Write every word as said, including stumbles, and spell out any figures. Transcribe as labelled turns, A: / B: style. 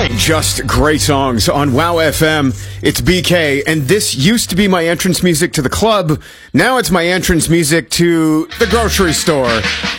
A: Just great songs on Wow F M. It's B K, and this used to be my entrance music to the club. Now it's my entrance music to the grocery store.